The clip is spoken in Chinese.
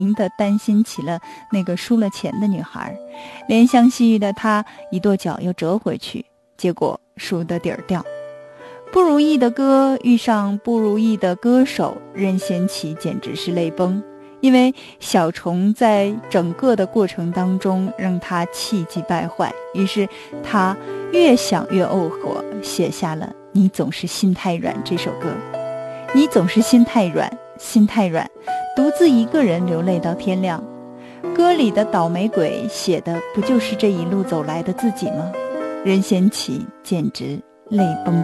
地担心起了那个输了钱的女孩，怜香惜玉的他一跺脚又折回去，结果输得底儿掉。不如意的歌遇上不如意的歌手，任贤齐简直是泪崩，因为小虫在整个的过程当中让他气急败坏，于是他越想越怄火，写下了《你总是心太软》这首歌。你总是心太软，心太软，独自一个人流泪到天亮。歌里的倒霉鬼写的不就是这一路走来的自己吗？任贤齐简直泪崩。